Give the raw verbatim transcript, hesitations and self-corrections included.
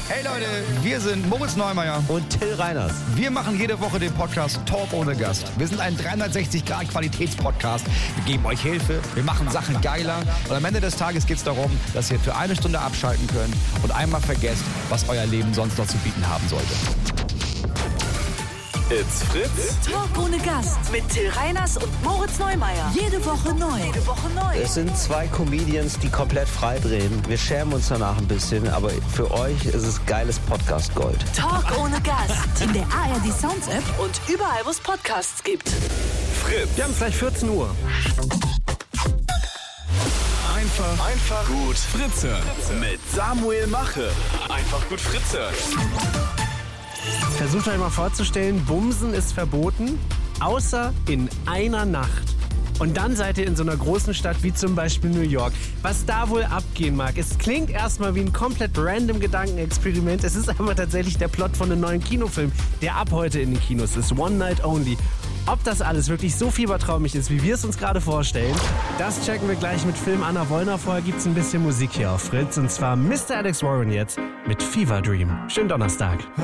Hey Leute, wir sind Moritz Neumeier und Till Reiners. Wir machen jede Woche den Podcast Talk ohne Gast. Wir sind ein dreihundertsechzig Grad Qualitätspodcast. Wir geben euch Hilfe, wir machen Sachen geiler und am Ende des Tages geht es darum, dass ihr für eine Stunde abschalten könnt und einmal vergesst, was euer Leben sonst noch zu bieten haben sollte. It's Fritz. Talk ohne Gast mit Till Reiners und Moritz Neumeier. Jede Woche neu. Jede Woche neu. Es sind zwei Comedians, die komplett frei drehen. Wir schämen uns danach ein bisschen, aber für euch ist es geiles Podcast-Gold. Talk ohne Gast. In der A R D Sounds App und überall, wo es Podcasts gibt. Fritz. Wir haben es gleich vierzehn Uhr. Einfach, einfach gut Fritze. Mit Samuel Mache. Einfach gut Fritze. Versucht euch mal vorzustellen, Bumsen ist verboten, außer in einer Nacht. Und dann seid ihr in so einer großen Stadt wie zum Beispiel New York. Was da wohl abgehen mag, es klingt erstmal wie ein komplett random Gedankenexperiment. Es ist aber tatsächlich der Plot von einem neuen Kinofilm, der ab heute in den Kinos ist. One Night Only. Ob das alles wirklich so fiebertraumig ist, wie wir es uns gerade vorstellen, das checken wir gleich mit Film Anna Wollner. Vorher gibt es ein bisschen Musik hier auf Fritz. Und zwar Mister Alex Warren jetzt mit Fever Dream. Schönen Donnerstag.